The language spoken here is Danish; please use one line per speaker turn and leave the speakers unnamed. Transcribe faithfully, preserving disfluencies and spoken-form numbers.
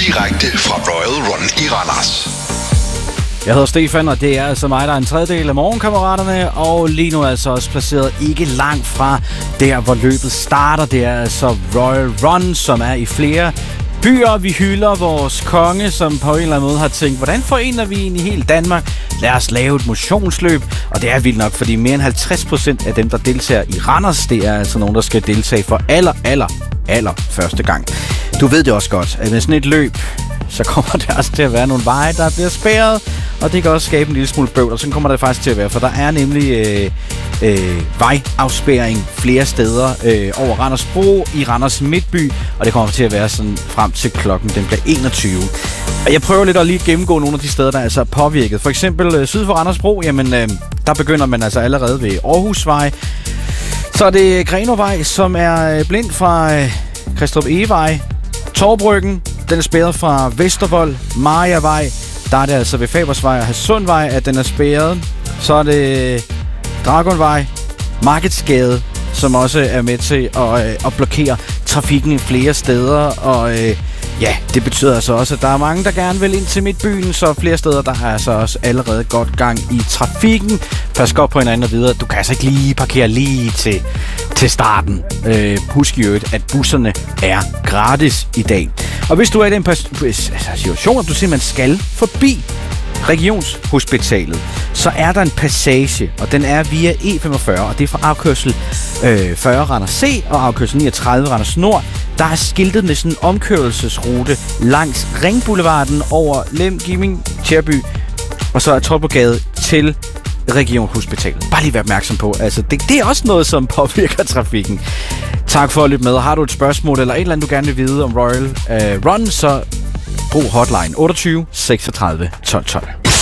Direkte fra Royal Run i Randers.
Jeg hedder Stefan, og det er altså mig, der er en tredjedel af morgenkammeraterne, og lige nu er altså også placeret ikke langt fra der, hvor løbet starter. Det er altså Royal Run, som er i flere byer. Vi hylder vores konge, som på en eller anden måde har tænkt, hvordan forener vi egentlig hele Danmark? Lad os lave et motionsløb, og det er vildt nok, fordi mere end halvtreds procent af dem, der deltager i Randers, det er altså nogen, der skal deltage for aller, aller, aller første gang. Du ved det også godt, at med sådan et løb, så kommer der også til at være nogle veje, der bliver spærret, og det kan også skabe en lille smule bøvl, og sådan kommer det faktisk til at være, for der er nemlig øh, øh, vejafspærring flere steder øh, over Randers Bro i Randers Midtby, og det kommer til at være sådan frem til klokken, den bliver enogtyve. Og jeg prøver lidt at lige gennemgå nogle af de steder, der er altså påvirket. For eksempel øh, syd for Randers Bro, jamen øh, der begynder man altså allerede ved Aarhusvej. Så er det Grenovej, som er blind fra øh, Kristrup Egevej. Torbryggen, den er spærret fra Vestervold. Mariavej, der er det altså ved Fabersvej og Hadsundvej, at den er spærret. Så er det Dragonvej, Marketsgade, som også er med til at, øh, at blokere trafikken i flere steder. Og øh, ja, det betyder altså også, at der er mange, der gerne vil ind til midtbyen, så flere steder, der er altså også allerede godt gang i trafikken. Pas godt på hinanden og videre. Du kan altså ikke lige parkere lige til, til starten. Øh, husk jo, at busserne er gratis i dag. Og hvis du er i den situation, at du simpelthen skal forbi Regionshospitalet, så er der en passage, og den er via E femogfyrre, og det er fra afkørsel øh, fyrre Randers C og afkørsel niogtredive Randers Nord. Der er skiltet med sådan en omkørelsesrute langs Ringboulevarden over Lem, Gimming, Tjærby, og så er Torpegade til Regionshospitalet. Bare lige vær opmærksom på, altså det, det er også noget, som påvirker trafikken. Tak for at lytte med. Har du et spørgsmål eller et eller andet, du gerne vil vide om Royal øh, Run, så brug hotline otteogtyve seksogtredive tolv tolv.